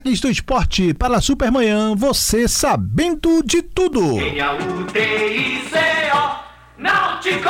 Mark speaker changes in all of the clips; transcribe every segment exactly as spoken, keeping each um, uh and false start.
Speaker 1: Do esporte para Supermanhã, você sabendo de tudo.
Speaker 2: Náutico!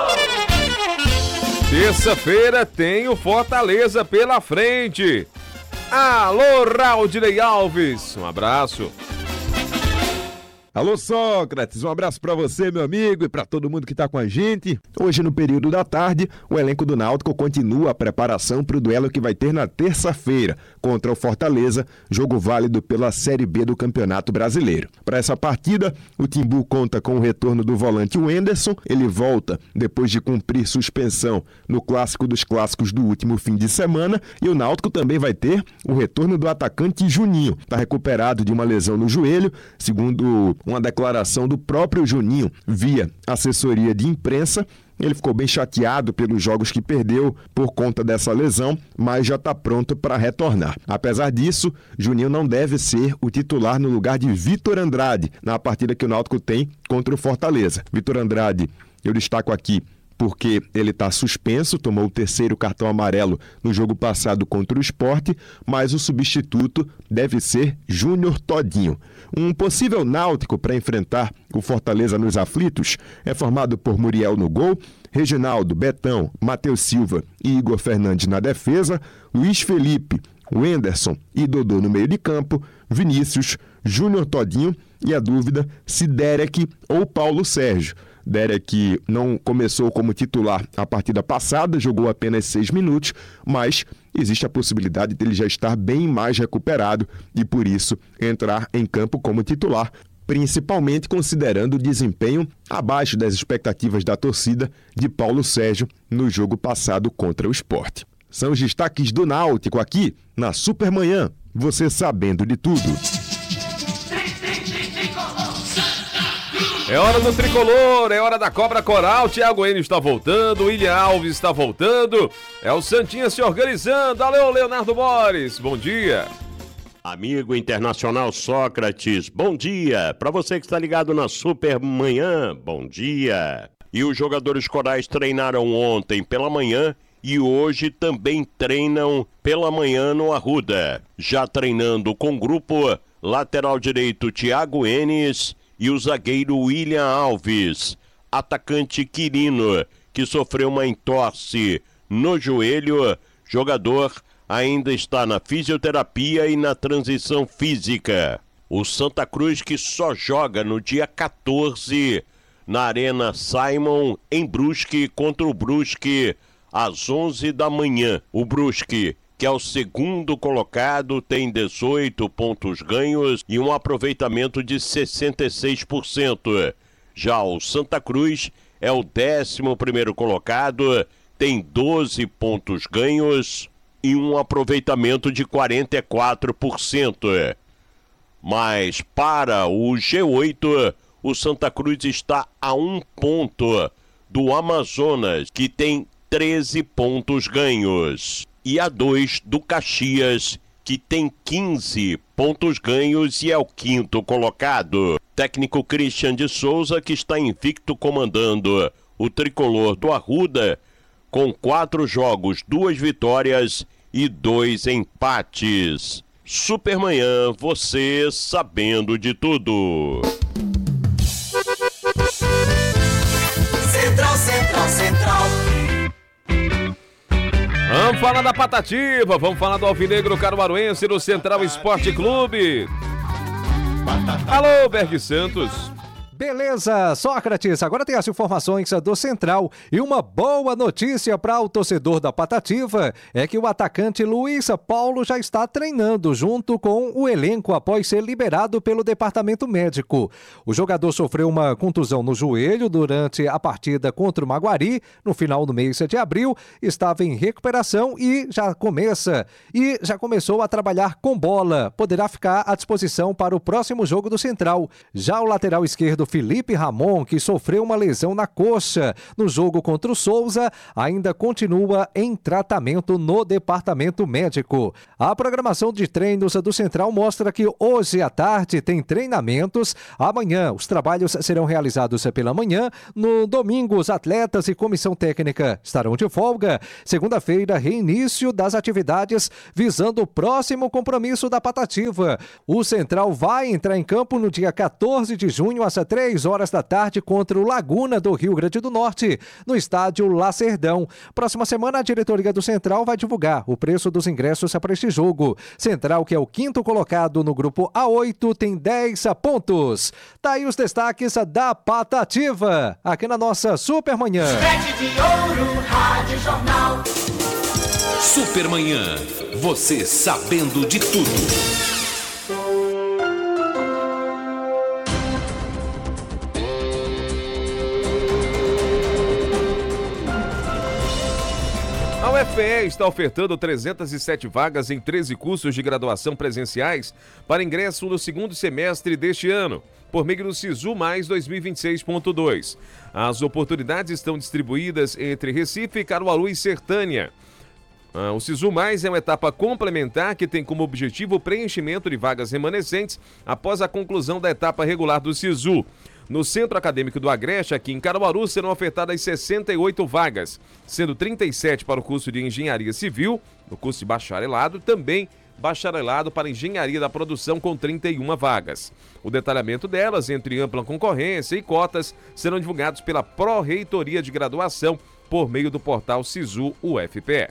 Speaker 2: Terça-feira tem o Fortaleza pela frente. Alô, Raudinei Alves, um abraço.
Speaker 3: Alô, Sócrates, um abraço para você, meu amigo, e para todo mundo que está com a gente. Hoje, no período da tarde, o elenco do Náutico continua a preparação para o duelo que vai ter na terça-feira contra o Fortaleza, jogo válido pela Série B do Campeonato Brasileiro. Para essa partida, o Timbu conta com o retorno do volante Wenderson. Ele volta depois de cumprir suspensão no Clássico dos Clássicos do último fim de semana. E o Náutico também vai ter o retorno do atacante Juninho. Está recuperado de uma lesão no joelho, segundo uma declaração do próprio Juninho via assessoria de imprensa. Ele ficou bem chateado pelos jogos que perdeu por conta dessa lesão, mas já está pronto para retornar. Apesar disso, Juninho não deve ser o titular no lugar de Vitor Andrade na partida que o Náutico tem contra o Fortaleza. Vitor Andrade, eu destaco aqui porque ele está suspenso, tomou o terceiro cartão amarelo no jogo passado contra o Sport, mas o substituto deve ser Júnior Todinho. Um possível Náutico para enfrentar o Fortaleza nos aflitos é formado por Muriel no gol, Reginaldo, Betão, Matheus Silva e Igor Fernandes na defesa, Luiz Felipe, Wenderson e Dodô no meio de campo, Vinícius, Júnior Todinho e a dúvida se Derek ou Paulo Sérgio. Derek não começou como titular a partida passada, jogou apenas seis minutos, mas existe a possibilidade dele já estar bem mais recuperado e, por isso, entrar em campo como titular, principalmente considerando o desempenho abaixo das expectativas da torcida de Paulo Sérgio no jogo passado contra o Sport. São os destaques do Náutico aqui na Supermanhã, você sabendo de tudo.
Speaker 2: É hora do tricolor, é hora da cobra coral. Thiago Enio está voltando, William Alves está voltando. É o Santinha se organizando. Alô, Leonardo Mores, bom dia.
Speaker 4: Amigo internacional Sócrates, bom dia. Para você que está ligado na Supermanhã, bom dia. E os jogadores corais treinaram ontem pela manhã e hoje também treinam pela manhã no Arruda. Já treinando com o grupo, lateral direito Thiago Enes e o zagueiro William Alves, atacante Quirino, que sofreu uma entorse no joelho, jogador ainda está na fisioterapia e na transição física. O Santa Cruz que só joga no dia quatorze na Arena Simon, em Brusque, contra o Brusque, às onze da manhã. O Brusque, que é o segundo colocado, tem dezoito pontos ganhos e um aproveitamento de sessenta e seis por cento. Já o Santa Cruz é o décimo primeiro colocado, tem doze pontos ganhos e um aproveitamento de quarenta e quatro por cento. Mas para o G oito, o Santa Cruz está a um ponto do Amazonas, que tem treze pontos ganhos. E a dois do Caxias, que tem quinze pontos ganhos e é o quinto colocado. Técnico Christian de Souza, que está invicto comandando o tricolor do Arruda, com quatro jogos, duas vitórias e dois empates. Supermanhã, você sabendo de tudo.
Speaker 2: Central, Central, Central. Vamos falar da Patativa, vamos falar do Alvinegro Caruaruense do Central Esporte Clube. Alô, Berg Santos.
Speaker 5: Beleza, Sócrates, agora tem as informações do Central e uma boa notícia para o torcedor da Patativa é que o atacante Luiz Paulo já está treinando junto com o elenco após ser liberado pelo departamento médico. O jogador sofreu uma contusão no joelho durante a partida contra o Maguari no final do mês de abril, estava em recuperação e já começa e já começou a trabalhar com bola. Poderá ficar à disposição para o próximo jogo do Central. Já o lateral esquerdo Felipe Ramon, que sofreu uma lesão na coxa no jogo contra o Souza, ainda continua em tratamento no departamento médico. A programação de treinos do Central mostra que hoje à tarde tem treinamentos. Amanhã os trabalhos serão realizados pela manhã. No domingo, os atletas e comissão técnica estarão de folga. Segunda-feira, reinício das atividades visando o próximo compromisso da Patativa. O Central vai entrar em campo no dia quatorze de junho, às três horas da tarde, contra o Laguna do Rio Grande do Norte, no estádio Lacerdão. Próxima semana, a diretoria do Central vai divulgar o preço dos ingressos para este jogo. Central, que é o quinto colocado no grupo A oito, tem dez pontos. Tá aí os destaques da Patativa, aqui na nossa Supermanhã.
Speaker 6: Sete de ouro, Rádio Jornal.
Speaker 7: Supermanhã, você sabendo de tudo.
Speaker 2: A U F E está ofertando trezentas e sete vagas em treze cursos de graduação presenciais para ingresso no segundo semestre deste ano, por meio do SISU Mais dois mil e vinte e seis ponto dois. As oportunidades estão distribuídas entre Recife, Caruaru e Sertânia. Ah, o SISU Mais é uma etapa complementar que tem como objetivo o preenchimento de vagas remanescentes após a conclusão da etapa regular do SISU. No Centro Acadêmico do Agreste, aqui em Caruaru, serão ofertadas sessenta e oito vagas, sendo trinta e sete para o curso de Engenharia Civil, no curso de bacharelado, também bacharelado para Engenharia da Produção com trinta e uma vagas. O detalhamento delas, entre ampla concorrência e cotas, serão divulgados pela Pró-Reitoria de Graduação por meio do portal SISU U F P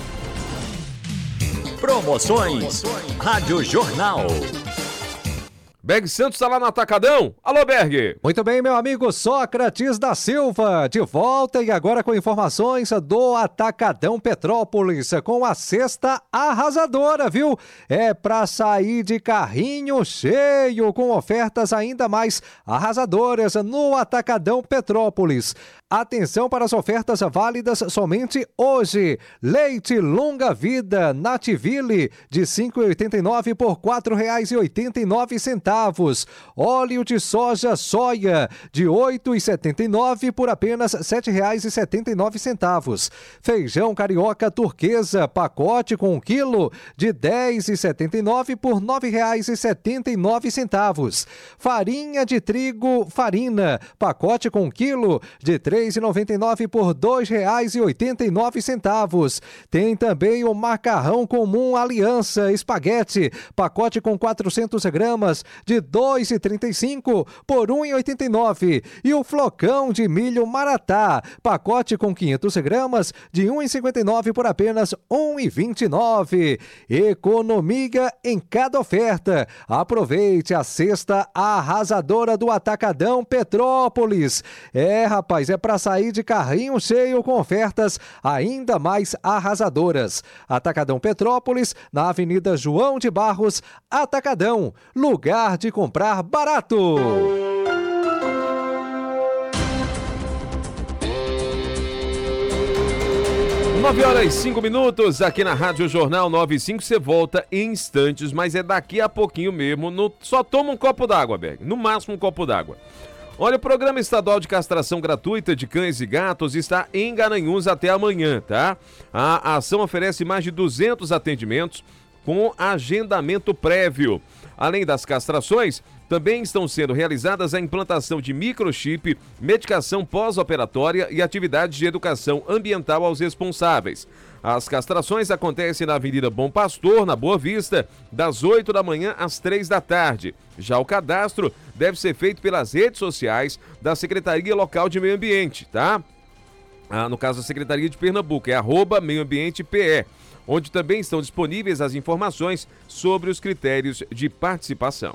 Speaker 2: E.
Speaker 6: Promoções Rádio Jornal.
Speaker 2: Berg Santos está lá no Atacadão. Alô, Berg!
Speaker 5: Muito bem, meu amigo Sócrates da Silva, de volta e agora com informações do Atacadão Petrópolis, com a cesta arrasadora, viu? É para sair de carrinho cheio, com ofertas ainda mais arrasadoras no Atacadão Petrópolis. Atenção para as ofertas válidas somente hoje. Leite longa vida Nativille de cinco reais e oitenta e nove centavos por quatro reais e oitenta e nove centavos. Óleo de soja soia de oito reais e setenta e nove centavos por apenas sete reais e setenta e nove centavos. Feijão carioca turquesa pacote com um quilo de dez reais e setenta e nove centavos por nove reais e setenta e nove centavos. Farinha de trigo farina pacote com um quilo de três reais e noventa e nove centavos por dois reais e oitenta e nove centavos. Tem também o macarrão comum Aliança espaguete, pacote com quatrocentas gramas de dois reais e trinta e cinco centavos por um real e oitenta e nove centavos. E o flocão de milho Maratá, pacote com quinhentas gramas de um real e cinquenta e nove centavos por apenas um real e vinte e nove centavos. Economia em cada oferta. Aproveite a cesta arrasadora do Atacadão Petrópolis. É, rapaz, é para sair de carrinho cheio com ofertas ainda mais arrasadoras. Atacadão Petrópolis, na Avenida João de Barros, Atacadão, lugar de comprar barato.
Speaker 2: nove horas e cinco minutos aqui na Rádio Jornal nove e cinco. Você volta em instantes, mas é daqui a pouquinho mesmo. No... Só toma um copo d'água, Berg. No máximo um copo d'água. Olha, o Programa Estadual de Castração Gratuita de Cães e Gatos está em Garanhuns até amanhã, tá? A ação oferece mais de duzentos atendimentos com agendamento prévio. Além das castrações, também estão sendo realizadas a implantação de microchip, medicação pós-operatória e atividades de educação ambiental aos responsáveis. As castrações acontecem na Avenida Bom Pastor, na Boa Vista, das oito da manhã às três da tarde. Já o cadastro deve ser feito pelas redes sociais da Secretaria Local de Meio Ambiente, tá? Ah, no caso, a Secretaria de Pernambuco, é arroba Meio Ambiente P E, onde também estão disponíveis as informações sobre os critérios de participação.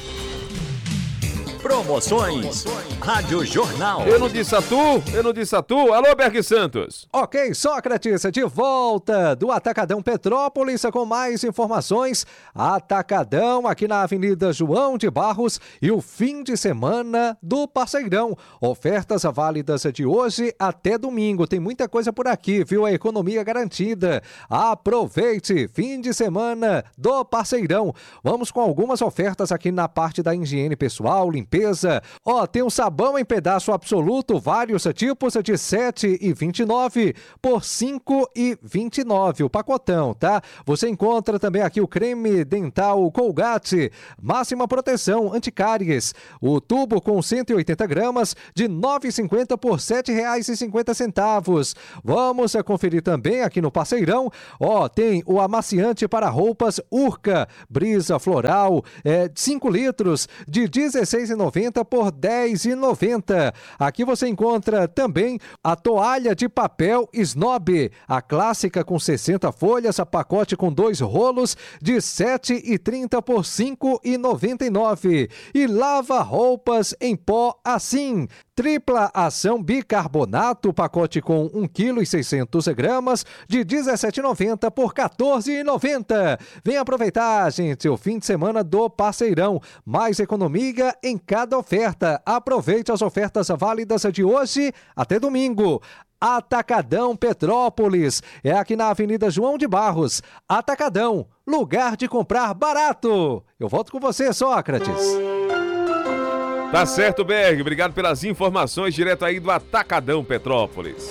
Speaker 6: Promoções Rádio Jornal.
Speaker 2: Eu não disse a tu, eu não disse a tu. Alô, Berg Santos.
Speaker 5: Ok, Sócrates, de volta do Atacadão Petrópolis com mais informações. Atacadão aqui na Avenida João de Barros e o fim de semana do Parceirão. Ofertas válidas de hoje até domingo. Tem muita coisa por aqui, viu? A economia garantida. Aproveite, fim de semana do Parceirão. Vamos com algumas ofertas aqui na parte da higiene pessoal, limpeza limpeza. Ó, tem um sabão em pedaço absoluto, vários tipos de sete reais e vinte e nove centavos por cinco reais e vinte e nove centavos, o pacotão, tá? Você encontra também aqui o creme dental Colgate, máxima proteção anticáries, o tubo com cento e oitenta gramas de nove reais e cinquenta centavos por sete reais e cinquenta centavos. Vamos conferir também aqui no Parceirão, ó, tem o amaciante para roupas Urca, brisa floral, é, cinco litros de dezesseis reais e noventa centavos por dez reais e noventa centavos. Aqui você encontra também a toalha de papel Snob, a clássica com sessenta folhas, a pacote com dois rolos de sete reais e trinta centavos por cinco reais e noventa e nove centavos. E lava roupas em pó assim, tripla ação bicarbonato, pacote com um quilo e seiscentos gramas de dezessete reais e noventa centavos por quatorze reais e noventa centavos. Vem aproveitar, gente, o fim de semana do Parceirão. Mais economia em cada oferta. Aproveite as ofertas válidas de hoje até domingo. Atacadão Petrópolis, é aqui na Avenida João de Barros. Atacadão, lugar de comprar barato. Eu volto com você, Sócrates.
Speaker 2: Tá certo, Berg. Obrigado pelas informações direto aí do Atacadão Petrópolis.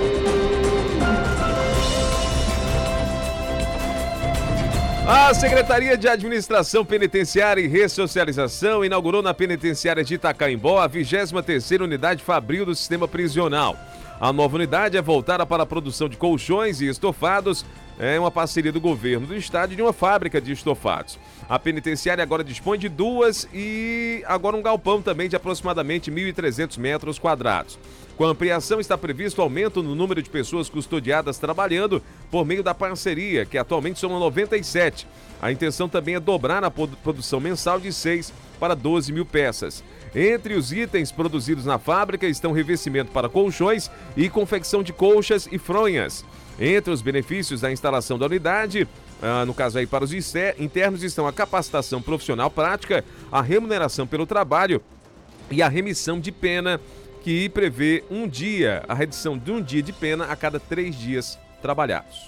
Speaker 2: A Secretaria de Administração Penitenciária e Ressocialização inaugurou na Penitenciária de Itacaimbó a vigésima terceira Unidade Fabril do Sistema Prisional. A nova unidade é voltada para a produção de colchões e estofados, é uma parceria do governo do estado e de uma fábrica de estofados. A penitenciária agora dispõe de duas e agora um galpão também de aproximadamente mil e trezentos metros quadrados. Com a ampliação está previsto aumento no número de pessoas custodiadas trabalhando por meio da parceria, que atualmente são noventa e sete. A intenção também é dobrar a produção mensal de seis para doze mil peças. Entre os itens produzidos na fábrica estão revestimento para colchões e confecção de colchas e fronhas. Entre os benefícios da instalação da unidade, ah, no caso aí para os internos, estão a capacitação profissional prática, a remuneração pelo trabalho e a remissão de pena, que prevê um dia, a redução de um dia de pena a cada três dias trabalhados.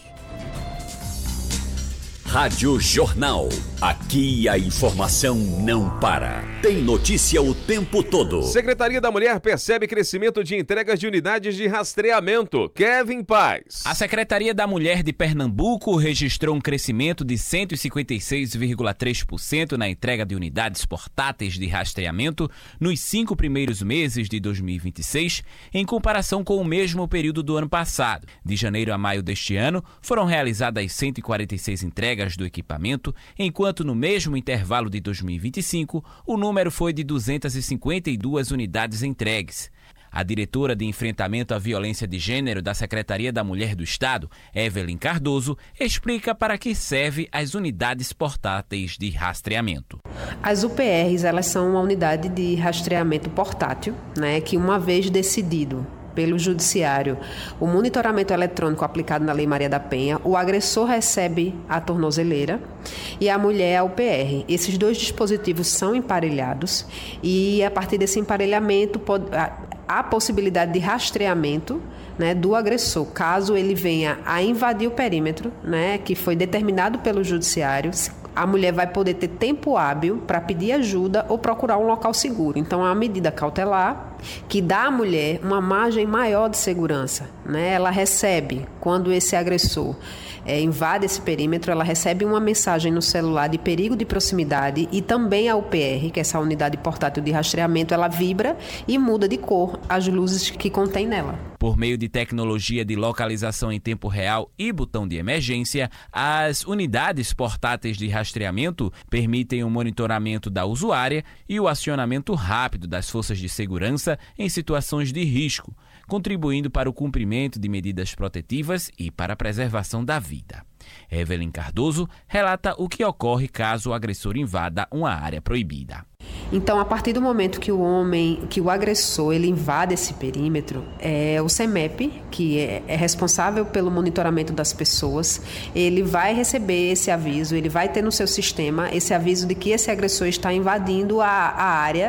Speaker 6: Rádio Jornal. Aqui a informação não para. Tem notícia o tempo todo.
Speaker 2: Secretaria da Mulher percebe crescimento de entregas de unidades de rastreamento. Kevin Paz.
Speaker 8: A Secretaria da Mulher de Pernambuco registrou um crescimento de cento e cinquenta e seis vírgula três por cento na entrega de unidades portáteis de rastreamento nos cinco primeiros meses de dois mil e vinte e seis, em comparação com o mesmo período do ano passado. De janeiro a maio deste ano, foram realizadas cento e quarenta e seis entregas do equipamento, enquanto no mesmo intervalo de dois mil e vinte e cinco, o número foi de duzentas e cinquenta e duas unidades entregues. A diretora de Enfrentamento à Violência de Gênero da Secretaria da Mulher do Estado, Evelyn Cardoso, explica para que servem as unidades portáteis de rastreamento.
Speaker 9: As U P Rs, elas são uma unidade de rastreamento portátil, né, que uma vez decidido pelo Judiciário o monitoramento eletrônico aplicado na Lei Maria da Penha, o agressor recebe a tornozeleira e a mulher a U P R. Esses dois dispositivos são emparelhados e, a partir desse emparelhamento, pode, há a possibilidade de rastreamento, né, do agressor, caso ele venha a invadir o perímetro, né, que foi determinado pelo Judiciário. A mulher vai poder ter tempo hábil para pedir ajuda ou procurar um local seguro. Então, é uma medida cautelar que dá à mulher uma margem maior de segurança, né? Ela recebe, quando esse agressor é, invade esse perímetro, ela recebe uma mensagem no celular de perigo de proximidade e também a U P R, que é essa unidade portátil de rastreamento, ela vibra e muda de cor as luzes que contém nela.
Speaker 8: Por meio de tecnologia de localização em tempo real e botão de emergência, as unidades portáteis de rastreamento permitem o monitoramento da usuária e o acionamento rápido das forças de segurança em situações de risco, contribuindo para o cumprimento de medidas protetivas e para a preservação da vida. Evelyn Cardoso relata o que ocorre caso o agressor invada uma área proibida.
Speaker 9: Então, a partir do momento que o homem, que o agressor, ele invade esse perímetro, é o CEMEP, que é, é responsável pelo monitoramento das pessoas, ele vai receber esse aviso, ele vai ter no seu sistema esse aviso de que esse agressor está invadindo a, a área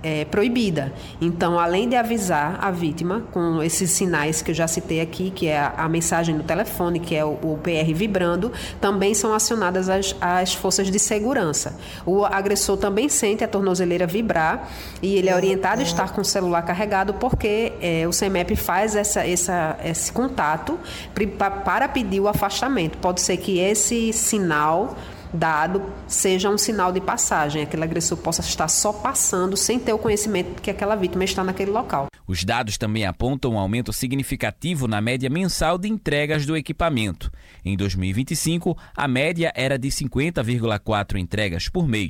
Speaker 9: é, proibida. Então, além de avisar a vítima com esses sinais que eu já citei aqui, que é a, a mensagem no telefone, que é o, o P R vibrando, também são acionadas as, as forças de segurança. O agressor também sente a tornozeleira vibrar e ele é orientado a estar com o celular carregado porque é, o CEMEP faz essa, essa, esse contato para pedir o afastamento. Pode ser que esse sinal dado seja um sinal de passagem, aquele agressor possa estar só passando sem ter o conhecimento de que aquela vítima está naquele local.
Speaker 8: Os dados também apontam um aumento significativo na média mensal de entregas do equipamento. Em dois mil e vinte e cinco, a média era de cinquenta vírgula quatro entregas por mês.